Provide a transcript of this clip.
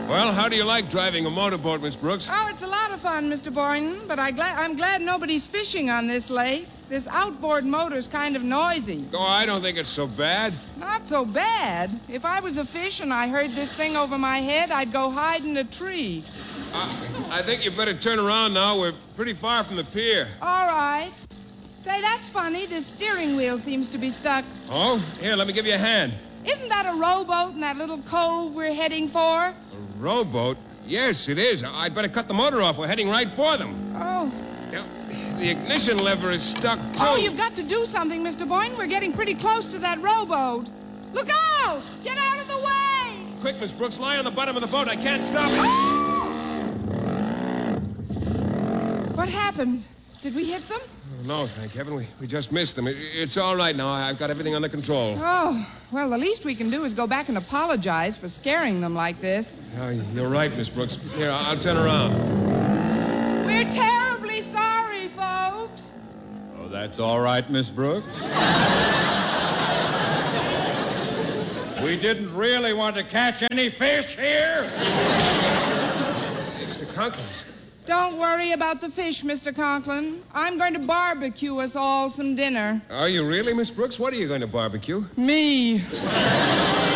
Well, how do you like driving a motorboat, Miss Brooks? Oh, it's a lot of fun, Mr. Boynton, but I'm glad nobody's fishing on this lake. This outboard motor's kind of noisy. Oh, I don't think it's so bad. Not so bad. If I was a fish and I heard this thing over my head, I'd go hide in a tree. I think you better turn around now. We're pretty far from the pier. All right. Say, that's funny. This steering wheel seems to be stuck. Oh? Here, let me give you a hand. Isn't that a rowboat in that little cove we're heading for? A rowboat? Yes, it is. I'd better cut the motor off. We're heading right for them. Oh. The ignition lever is stuck, too. Oh, you've got to do something, Mr. Boynton. We're getting pretty close to that rowboat. Look out! Get out of the way! Quick, Miss Brooks, lie on the bottom of the boat. I can't stop it. What happened? Did we hit them? No, thank heaven. We just missed them. It's all right now. I've got everything under control. Oh, well, the least we can do is go back and apologize for scaring them like this. Oh, you're right, Miss Brooks. Here, I'll turn around. We're terribly sorry, folks. Oh, that's all right, Miss Brooks. We didn't really want to catch any fish here. It's the Conklins. Don't worry about the fish, Mr. Conklin. I'm going to barbecue us all some dinner. Are you really, Miss Brooks? What are you going to barbecue? Me.